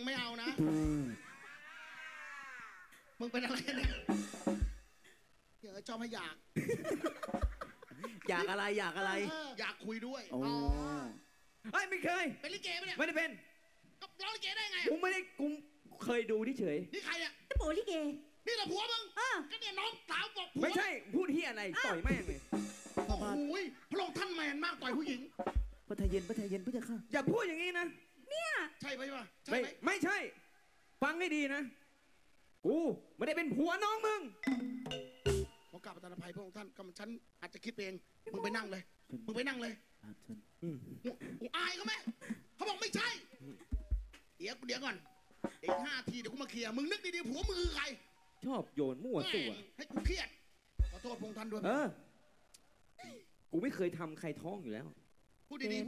ไม่เอานะมึงเป็นอะไรเนี่ยเดี๋ยวชอบให้อยากอยากอะไรอยากอะไรอยากคุยด้วยอ๋อเฮ้ยไม่เคยเป็นลิเกไหมเนี่ยไม่ได้เป็นก็ร้องลิเกได้ไงกูไม่ได้กูเคยดูที่เฉยนี่ใครเนี่ยโปลิเกนี่แหละผัวมึงก็เนี่ยน้องสาวบอกผัวไม่ใช่พูดที่อะไรต่อยแม่งเลยโอ้โหพระองค์ท่านแมนมากต่อยผู้หญิงพระทยเย็นพระทยเย็นพระเจ้าค่ะอย่าพูดอย่างนี้นะเนี่ยใช่ไหมวะใช่ไหมไม่ใช่ฟังให้ดีนะกูไม่ได้เป็นผัวน้องมึงขอกราบประทานอภัยพระองค์ท่านก็ฉันอาจจะคิดเองมึงไปนั่งเลยมึงไปนั่งเลยกูอายเขาไหมเขาบอกไม่ใช่เดี๋ยวก่อนอีก5 ทีเดี๋ยวกูมาเคลียร์มึงนึกดีๆผัวมือใครชอบโยนมั่วสั่วให้กูเครียดขอโทษพระองค์ท่านด้วยกูไม่เคยทำใครท้องอยู่แล้วพูดดีๆ